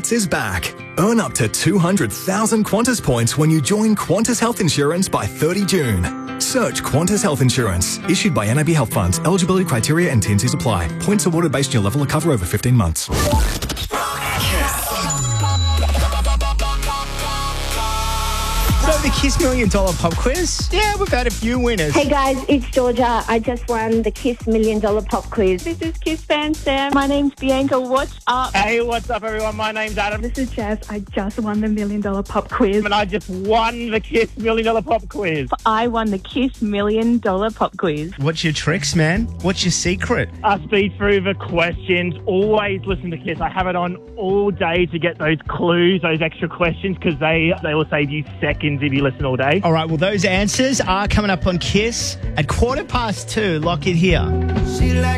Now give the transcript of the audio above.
Benefits is back. Earn up to 200,000 Qantas points when you join Qantas Health Insurance by 30 June. Search Qantas Health Insurance. Issued by NAB Health Funds. Eligibility criteria and T&Cs apply. Points awarded based on your level of cover over 15 months. So the Kiss $1 Million Pop Quiz? Yeah, we've had a few winners. Hey guys, it's Georgia. I just won the Kiss $1 Million Pop Quiz. This is Kiss fan Sam. My name's Bianca. What's up? Hey, what's up, everyone? My name's Adam. This is Jazz. I just won the $1 Million Pop Quiz. And I just won the Kiss $1 Million Pop Quiz. I won the Kiss $1 Million Pop Quiz. What's your tricks, man? What's your secret? I speed through the questions. Always listen to Kiss. I have it on all day to get those clues, those extra questions, because they will save you seconds if you listen all day. All right, well, those answers are coming up on Kiss at 2:15. Lock it here.